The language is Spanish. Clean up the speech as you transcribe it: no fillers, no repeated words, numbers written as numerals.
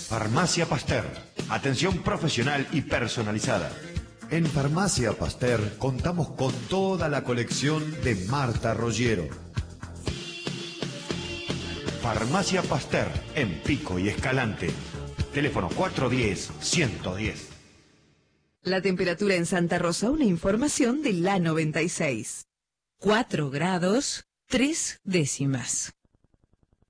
Farmacia Pasteur. Atención profesional y personalizada. En Farmacia Pasteur contamos con toda la colección de Marta Rogero. Farmacia Pasteur, en Pico y Escalante. Teléfono 410-110. La temperatura en Santa Rosa, una información de la 96. 4 grados, 3 décimas.